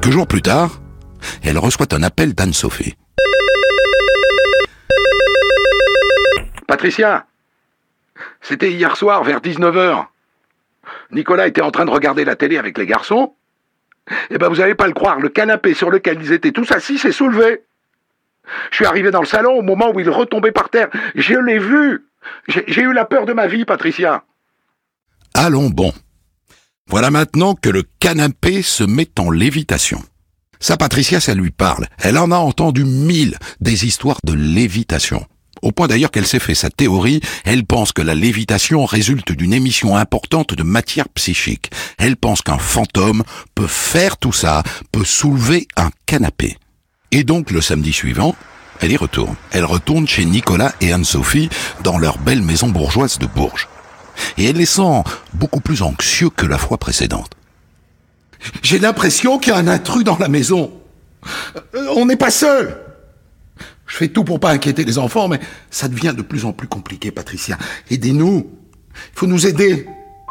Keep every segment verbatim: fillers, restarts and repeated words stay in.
Quelques jours plus tard, elle reçoit un appel d'Anne-Sophie. Patricia, c'était hier soir vers dix-neuf heures. Nicolas était en train de regarder la télé avec les garçons. Eh ben vous n'allez pas le croire, le canapé sur lequel ils étaient tous assis s'est soulevé. Je suis arrivé dans le salon au moment où il retombait par terre. Je l'ai vu. J'ai, j'ai eu la peur de ma vie, Patricia. Allons bon. Voilà maintenant que le canapé se met en lévitation. Ça, Patricia, ça lui parle. Elle en a entendu mille des histoires de lévitation. Au point d'ailleurs qu'elle s'est fait sa théorie, elle pense que la lévitation résulte d'une émission importante de matière psychique. Elle pense qu'un fantôme peut faire tout ça, peut soulever un canapé. Et donc le samedi suivant, elle y retourne. Elle retourne chez Nicolas et Anne-Sophie dans leur belle maison bourgeoise de Bourges. Et elle les sent beaucoup plus anxieux que la fois précédente. J'ai l'impression qu'il y a un intrus dans la maison. On n'est pas seul. Je fais tout pour pas inquiéter les enfants, mais ça devient de plus en plus compliqué, Patricia. Aidez-nous. Il faut nous aider.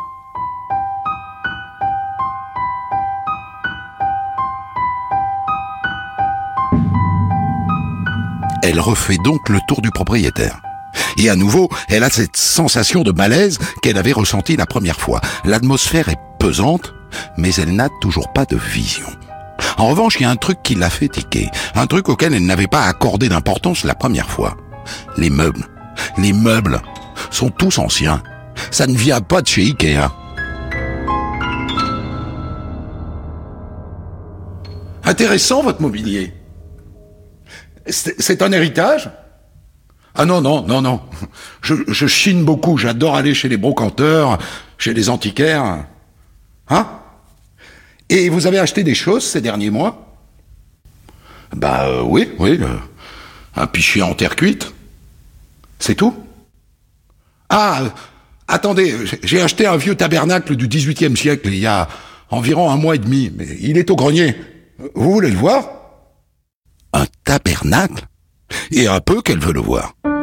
Elle refait donc le tour du propriétaire. Et à nouveau, elle a cette sensation de malaise qu'elle avait ressentie la première fois. L'atmosphère est pesante, mais elle n'a toujours pas de vision. En revanche, il y a un truc qui l'a fait tiquer, un truc auquel elle n'avait pas accordé d'importance la première fois. Les meubles. Les meubles sont tous anciens. Ça ne vient pas de chez Ikea. Intéressant, votre mobilier. C'est, c'est un héritage ? Ah non, non, non, non. Je, je chine beaucoup, j'adore aller chez les brocanteurs, chez les antiquaires. Hein ? Et vous avez acheté des choses ces derniers mois ? Bah euh, oui, oui. Euh, un pichet en terre cuite. C'est tout ? Ah, euh, attendez, j'ai acheté un vieux tabernacle du dix-huitième siècle, il y a environ un mois et demi, mais il est au grenier. Vous voulez le voir ? Un tabernacle ? Et un peu qu'elle veut le voir.